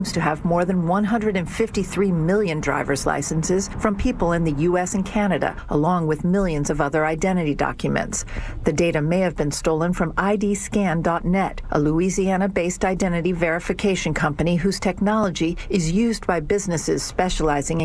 to have more than 153 million driver's licenses from people in the U.S. and Canada, along with millions of other identity documents. The data may have been stolen from IDScan.net, a Louisiana-based identity verification company whose technology is used by businesses specializing in